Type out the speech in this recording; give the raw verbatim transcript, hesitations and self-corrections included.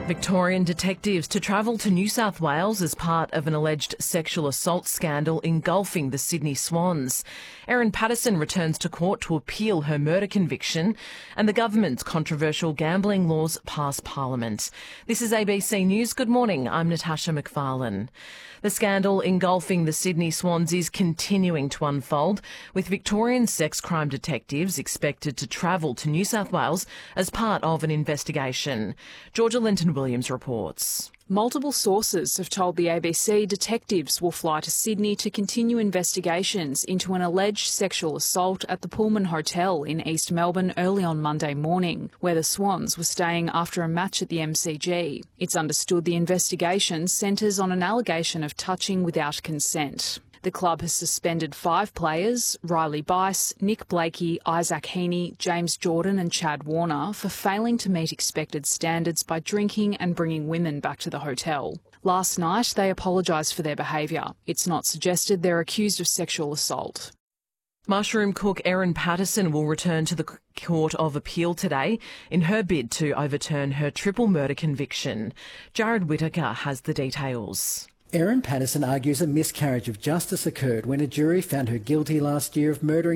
Victorian detectives to travel to New South Wales as part of an alleged sexual assault scandal engulfing the Sydney Swans. Erin Patterson returns to court to appeal her murder conviction, and the government's controversial gambling laws pass Parliament. This is A B C News. Good morning, I'm Natasha McFarlane. The scandal engulfing the Sydney Swans is continuing to unfold, with Victorian sex crime detectives expected to travel to New South Wales as part of an investigation. Georgia Linton-Williams reports. Multiple sources have told the A B C detectives will fly to Sydney to continue investigations into an alleged sexual assault at the Pullman Hotel in East Melbourne early on Monday morning, where the Swans were staying after a match at the M C G. It's understood the investigation centres on an allegation of touching without consent. The club has suspended five players, Riley Bice, Nick Blakey, Isaac Heaney, James Jordan and Chad Warner, for failing to meet expected standards by drinking and bringing women back to the hotel. Last night, they apologised for their behaviour. It's not suggested they're accused of sexual assault. Mushroom cook Erin Patterson will return to the Court of Appeal today in her bid to overturn her triple murder conviction. Jared Whittaker has the details. Erin Patterson argues a miscarriage of justice occurred when a jury found her guilty last year of murdering